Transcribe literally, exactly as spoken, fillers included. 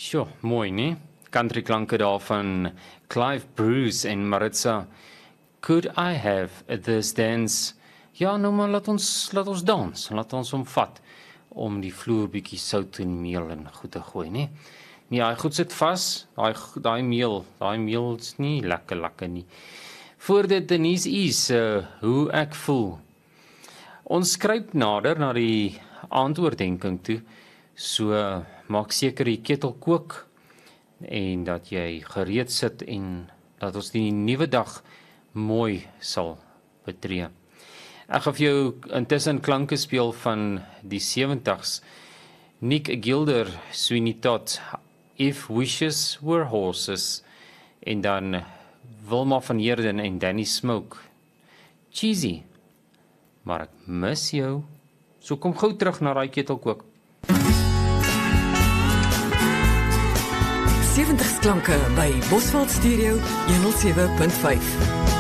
Sjoe, mooi nie? Country klanke daar van Clive Bruce en Maritza. Could I have this dance? Ja, nou maar laat ons, laat ons dans, laat ons omvat om die vloer bietjie sout en meel en goed te gooi, nie? Nee, hy goed sit vas, daai daai meel, daai meel is nie lekker lekker nie. Voor dit Denise is, uh, hoe ek voel. Ons skryp nader na die aandoordenking toe, so uh, maak seker die ketel kook en dat jy gereed sit en dat ons die nuwe dag mooi sal betree. Ek gaan vir jou intussen klanke speel van die sewenties. Nick Gilder, Sweeney Todd, If Wishes Were Horses, en dan Wilma van Heerden en Danny Smoke. Cheesy, maar ek mis jou. So kom gou terug na daai ketelkook. sewentig klanke by Bosveld Stereo honderd sewe punt vyf.